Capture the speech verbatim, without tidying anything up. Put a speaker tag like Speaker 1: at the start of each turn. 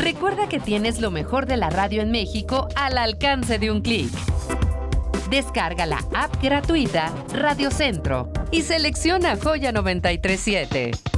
Speaker 1: Recuerda que tienes lo mejor de la radio en México al alcance de un clic. Descarga la app gratuita Radio Centro y selecciona Joya noventa y tres punto siete.